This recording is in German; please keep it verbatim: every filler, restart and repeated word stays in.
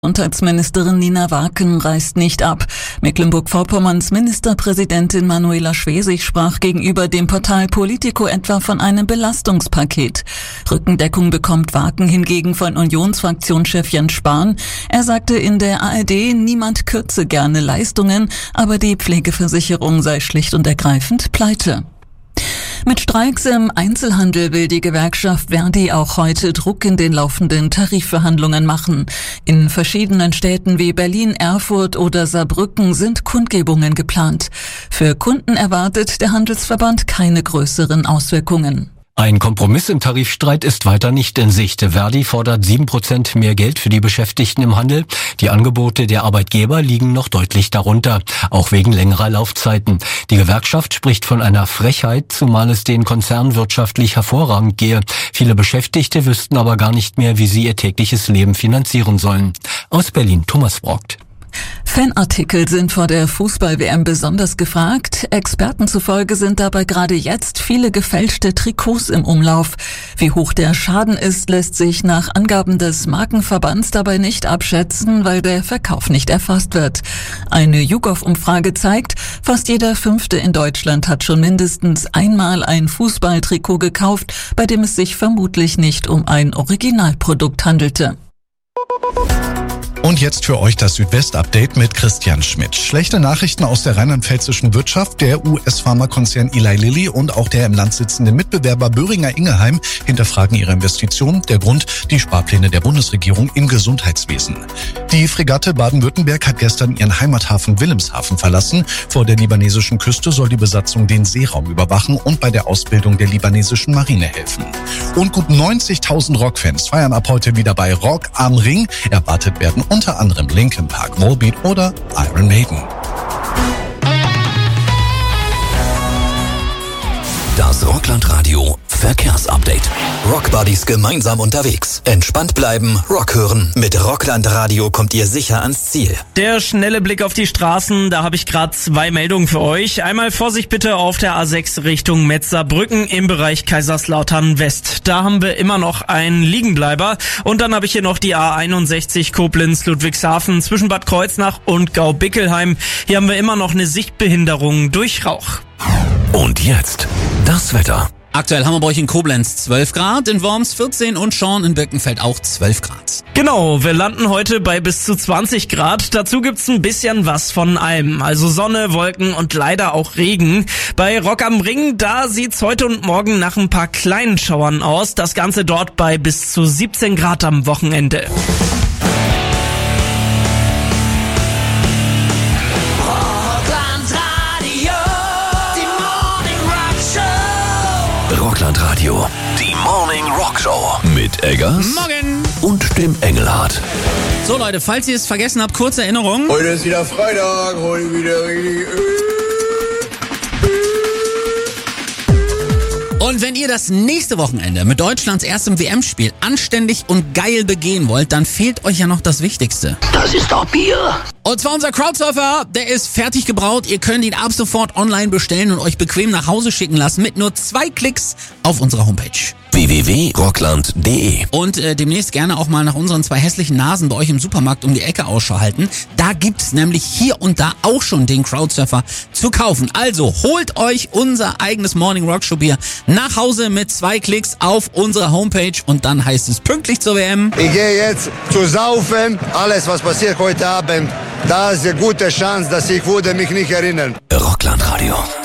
Gesundheitsministerin Nina Waken reist nicht ab. Mecklenburg-Vorpommerns Ministerpräsidentin Manuela Schwesig sprach gegenüber dem Portal Politico etwa von einem Belastungspaket. Rückendeckung bekommt Waken hingegen von Unionsfraktionschef Jens Spahn. Er sagte in der A R D, niemand kürze gerne Leistungen, aber die Pflegeversicherung sei schlicht und ergreifend pleite. Mit Streiks im Einzelhandel will die Gewerkschaft Verdi auch heute Druck in den laufenden Tarifverhandlungen machen. In verschiedenen Städten wie Berlin, Erfurt oder Saarbrücken sind Kundgebungen geplant. Für Kunden erwartet der Handelsverband keine größeren Auswirkungen. Ein Kompromiss im Tarifstreit ist weiter nicht in Sicht. Verdi fordert sieben Prozent mehr Geld für die Beschäftigten im Handel. Die Angebote der Arbeitgeber liegen noch deutlich darunter, auch wegen längerer Laufzeiten. Die Gewerkschaft spricht von einer Frechheit, zumal es den Konzernen wirtschaftlich hervorragend gehe. Viele Beschäftigte wüssten aber gar nicht mehr, wie sie ihr tägliches Leben finanzieren sollen. Aus Berlin, Thomas Brockt. Fanartikel sind vor der Fußball-W M besonders gefragt. Experten zufolge sind dabei gerade jetzt viele gefälschte Trikots im Umlauf. Wie hoch der Schaden ist, lässt sich nach Angaben des Markenverbands dabei nicht abschätzen, weil der Verkauf nicht erfasst wird. Eine YouGov-Umfrage zeigt, fast jeder Fünfte in Deutschland hat schon mindestens einmal ein Fußballtrikot gekauft, bei dem es sich vermutlich nicht um ein Originalprodukt handelte. Und jetzt für euch das Südwest-Update mit Christian Schmidt. Schlechte Nachrichten aus der rheinland-pfälzischen Wirtschaft. Der U S-Pharmakonzern Eli Lilly und auch der im Land sitzende Mitbewerber Boehringer Ingelheim hinterfragen ihre Investitionen. Der Grund, die Sparpläne der Bundesregierung im Gesundheitswesen. Die Fregatte Baden-Württemberg hat gestern ihren Heimathafen Wilhelmshaven verlassen. Vor der libanesischen Küste soll die Besatzung den Seeraum überwachen und bei der Ausbildung der libanesischen Marine helfen. Und gut neunzigtausend Rockfans feiern ab heute wieder bei Rock am Ring. Erwartet werden unter anderem Linkin Park, Volbeat oder Iron Maiden. Das Rockland-Radio Verkehrsupdate. Rockbuddies gemeinsam unterwegs. Entspannt bleiben, Rock hören. Mit Rockland-Radio kommt ihr sicher ans Ziel. Der schnelle Blick auf die Straßen, da habe ich gerade zwei Meldungen für euch. Einmal Vorsicht bitte auf der A sechs Richtung Metzerbrücken im Bereich Kaiserslautern West. Da haben wir immer noch einen Liegenbleiber. Und dann habe ich hier noch die A einundsechzig Koblenz-Ludwigshafen zwischen Bad Kreuznach und Gau-Bickelheim. Hier haben wir immer noch eine Sichtbehinderung durch Rauch. Und jetzt das Wetter. Aktuell haben wir bei euch in Koblenz zwölf Grad, in Worms vierzehn und Schorn in Birkenfeld auch zwölf Grad. Genau, wir landen heute bei bis zu zwanzig Grad. Dazu gibt's ein bisschen was von allem. Also Sonne, Wolken und leider auch Regen. Bei Rock am Ring, da sieht's heute und morgen nach ein paar kleinen Schauern aus. Das Ganze dort bei bis zu siebzehn Grad am Wochenende. Rockland-Radio, die Morning Rock Show mit Eggers Morgen und dem Engelhardt. So Leute, falls ihr es vergessen habt, kurze Erinnerung. Heute ist wieder Freitag, heute wieder richtig. Und wenn ihr das nächste Wochenende mit Deutschlands erstem W M-Spiel anständig und geil begehen wollt, dann fehlt euch ja noch das Wichtigste. Das ist doch Bier. Und zwar unser Crowdsurfer, der ist fertig gebraut. Ihr könnt ihn ab sofort online bestellen und euch bequem nach Hause schicken lassen mit nur zwei Klicks auf unserer Homepage. w w w punkt rockland punkt de. Und äh, demnächst gerne auch mal nach unseren zwei hässlichen Nasen bei euch im Supermarkt um die Ecke Ausschau halten. Da gibt's nämlich hier und da auch schon den Crowdsurfer zu kaufen. Also holt euch unser eigenes Morning Rock Show Bier nach Hause mit zwei Klicks auf unserer Homepage und dann heißt es pünktlich zur W M. Ich gehe jetzt zu saufen. Alles, was passiert heute Abend, da ist eine gute Chance, dass ich würde mich nicht erinnern. Rockland Radio.